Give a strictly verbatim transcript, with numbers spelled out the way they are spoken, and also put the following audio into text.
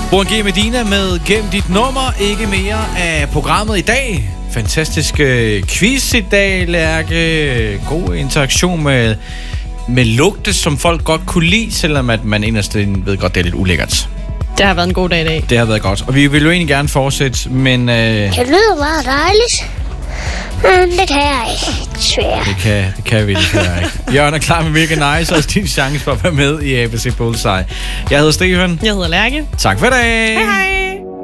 Born G. Medina med Gem dit nummer. Ikke mere af programmet i dag. Fantastisk quiz i dag, Lærke. God interaktion med, med lugte, som folk godt kunne lide, selvom at man inderst ved godt, det er lidt ulækkert. Det har været en god dag i dag. Det har været godt. Og vi vil jo egentlig gerne fortsætte, men... Øh... Det lyder meget dejligt. Men det kan jeg ikke, desværre. Det kan, det kan vi desværre ikke. Jørgen er klar med Mega Nice, og din chance for at være med i A B C Bullseye. Jeg hedder Stefan. Jeg hedder Lærke. Tak for i dag. Hej hej.